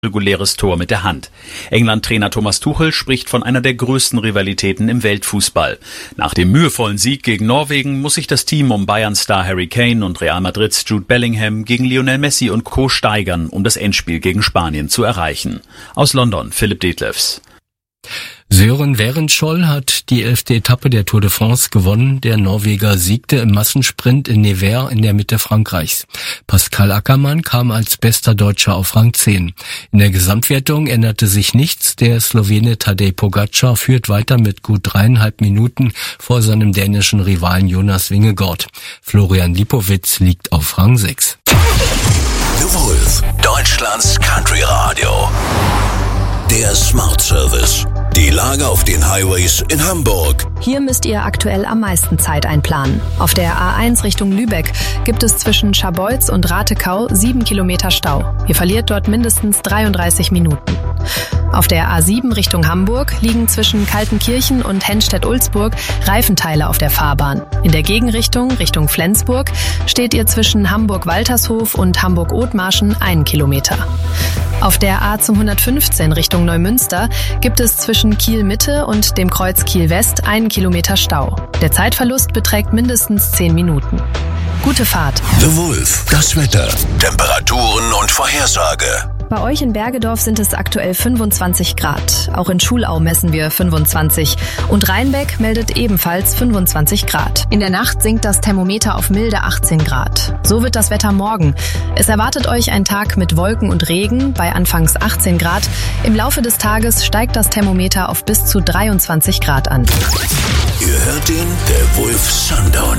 reguläres Tor mit der Hand. England-Trainer Thomas Tuchel spricht von einer der größten Rivalitäten im Weltfußball. Nach dem mühevollen Sieg gegen Norwegen muss sich das Team um Bayern-Star Harry Kane und Real Madrids Jude Bellingham gegen Lionel Messi und Co. steigern, um das Endspiel gegen Spanien zu erreichen. Aus London, Philipp Detlefs. Søren Werenskiold hat die 11. Etappe der Tour de France gewonnen. Der Norweger siegte im Massensprint in Nevers in der Mitte Frankreichs. Pascal Ackermann kam als bester Deutscher auf Rang 10. In der Gesamtwertung änderte sich nichts. Der Slowene Tadej Pogačar führt weiter mit gut 3,5 Minuten vor seinem dänischen Rivalen Jonas Vingegaard. Florian Lipowitz liegt auf Rang 6. The Wolf, Deutschlands Country Radio. Der Smart Service. Die Lage auf den Highways in Hamburg. Hier müsst ihr aktuell am meisten Zeit einplanen. Auf der A1 Richtung Lübeck gibt es zwischen Scharbeutz und Ratekau 7 Kilometer Stau. Ihr verliert dort mindestens 33 Minuten. Auf der A7 Richtung Hamburg liegen zwischen Kaltenkirchen und Henstedt-Ulzburg Reifenteile auf der Fahrbahn. In der Gegenrichtung, Richtung Flensburg, steht ihr zwischen Hamburg-Waltershof und Hamburg-Othmarschen 1 Kilometer. Auf der A115 Richtung Neumünster gibt es zwischen Kiel-Mitte und dem Kreuz Kiel-West 1 Kilometer Stau. Der Zeitverlust beträgt mindestens 10 Minuten. Gute Fahrt. The Wolf, das Wetter, Temperaturen und Vorhersage. Bei euch in Bergedorf sind es aktuell 25 Grad. Auch in Schulau messen wir 25. Und Rheinbeck meldet ebenfalls 25 Grad. In der Nacht sinkt das Thermometer auf milde 18 Grad. So wird das Wetter morgen. Es erwartet euch ein Tag mit Wolken und Regen bei anfangs 18 Grad. Im Laufe des Tages steigt das Thermometer auf bis zu 23 Grad an. Ihr hört ihn, der Wolf Sundown.